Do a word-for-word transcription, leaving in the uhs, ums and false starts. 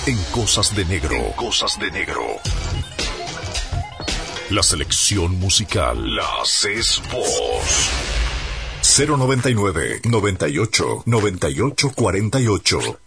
en Cosas de Negro. En Cosas de Negro. La selección musical la haces vos. cero noventa y nueve, noventa y ocho, noventa y ocho cuarenta y ocho.